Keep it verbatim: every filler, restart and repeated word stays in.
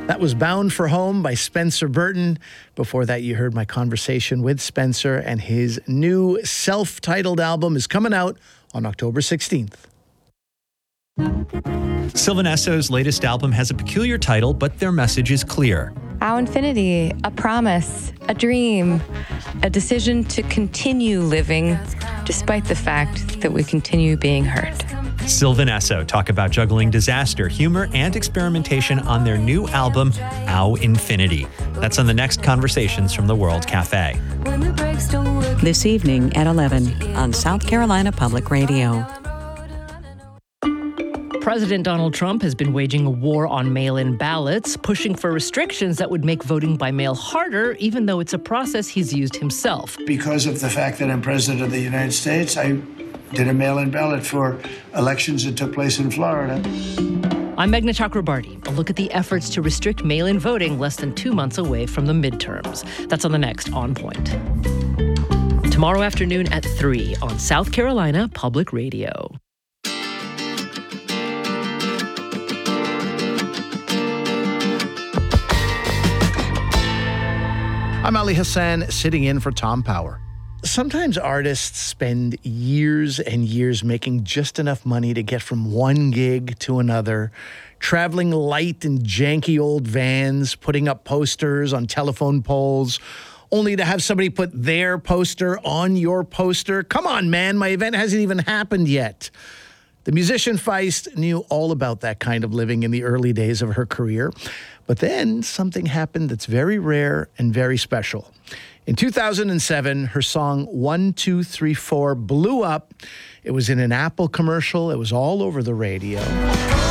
That was Bound for Home by Spencer Burton. Before that, you heard my conversation with Spencer, and his new self-titled album is coming out on October sixteenth. Sylvan Esso's latest album has a peculiar title, but their message is clear. Our infinity, a promise, a dream, a decision to continue living despite the fact that we continue being hurt. Sylvan Esso talk about juggling disaster, humor, and experimentation on their new album, Our Infinity. That's on the next Conversations from the World Cafe. This evening at eleven on South Carolina Public Radio. President Donald Trump has been waging a war on mail-in ballots, pushing for restrictions that would make voting by mail harder, even though it's a process he's used himself. Because of the fact that I'm president of the United States, I did a mail-in ballot for elections that took place in Florida. I'm Meghna Chakrabarti. A look at the efforts to restrict mail-in voting less than two months away from the midterms. That's on the next On Point. Tomorrow afternoon at three on South Carolina Public Radio. I'm Ali Hassan, sitting in for Tom Power. Sometimes artists spend years and years making just enough money to get from one gig to another, traveling light and janky old vans, putting up posters on telephone poles, only to have somebody put their poster on your poster. Come on, man, my event hasn't even happened yet. The musician Feist knew all about that kind of living in the early days of her career. But then something happened that's very rare and very special. In two thousand seven, her song one two three four blew up. It was in an Apple commercial. It was all over the radio.